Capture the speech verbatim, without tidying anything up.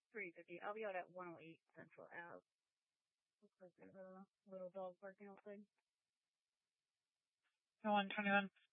three fifty. I'll be out at one oh eight Central Ave. Looks like there's a little dog parking outside. one twenty-one